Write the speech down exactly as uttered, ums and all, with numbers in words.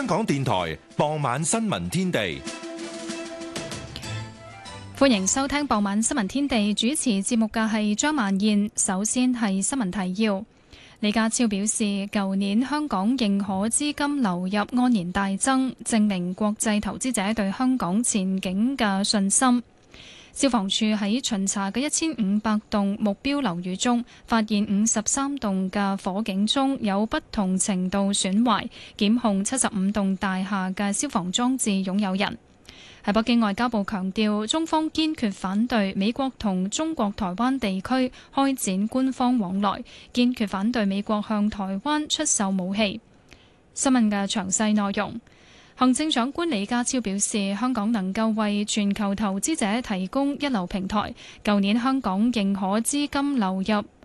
香港電台傍晚新聞天地， 歡迎收聽傍晚新聞天地。主持節目嘅係張曼燕。首先係新聞提要。李家超表示，舊年香港認可資金流入按年大增，證明國際投資者對香港前景嘅信心。消防處喺巡查嘅一千五百棟目標樓宇中，發現五十三棟嘅火警鐘有不同程度損壞，檢控七十五棟大廈嘅消防裝置擁有人。喺北京，外交部強調，中方堅決反對美國同中國台灣地區開展官方往來，堅決反對美國向台灣出售武器。新聞嘅詳細內容。行政長官李家超表示，香港能夠為全球投資者提供一流平台。舊年香港認可資金流入